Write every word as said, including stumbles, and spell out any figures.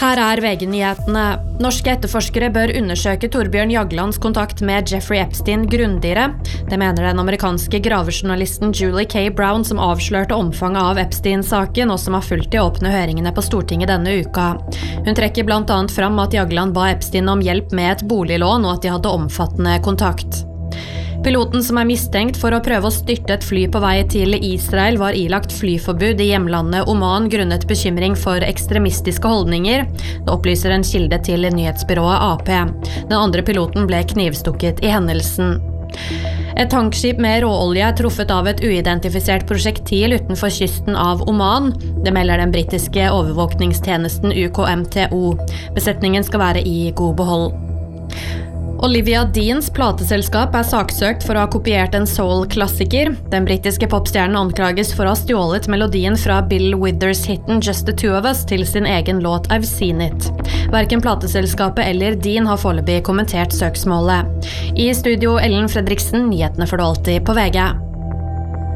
Her er V G-nyhetene. Norske etterforskere bør undersøke Torbjørn Jaglands kontakt med Jeffrey Epstein grundigere. Det mener den amerikanske gravejournalisten Julie K. Brown, som avslørte omfanget av Epstein-saken, og som har fulgt de åpne høringene på Stortinget denne uka. Hun trekker blant annet fram at Jagland ba Epstein om hjelp med et boliglån, og at de hadde omfattende kontakt. Piloten som er mistenkt for å prøve å styrte et fly på vei til Israel var ilagt flyforbud i hjemlandet Oman grunnet bekymring for ekstremistiske holdninger. Det opplyser en kilde til nyhetsbyrået A P. Den andre piloten ble knivstukket i hendelsen. Et tankskip med råolje er truffet av et uidentifisert prosjektil utenfor kysten av Oman. Det melder den britiske overvåkningstjenesten U K M T O. Besetningen skal være i god behold. Olivia Deans plateselskap er saksøkt for å ha kopiert en soul-klassiker. Den britiske popstjernen anklages for å ha stjålet melodien fra Bill Withers hitten Just the Two of Us til sin egen låt I've Seen It. Hverken plateselskapet eller Dean har foreløpig kommentert søksmålet. I studio Ellen Fredriksen, nyhetene for det alltid på V G.